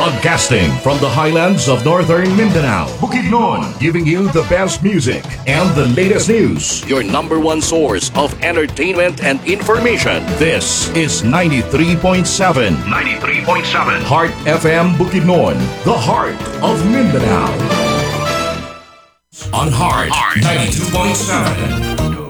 Broadcasting from the highlands of northern Mindanao, Bukidnon, giving you the best music and the latest news. Your number one source of entertainment and information. This is 93.7. 93.7. Heart FM Bukidnon, the heart of Mindanao. On Heart 92.7.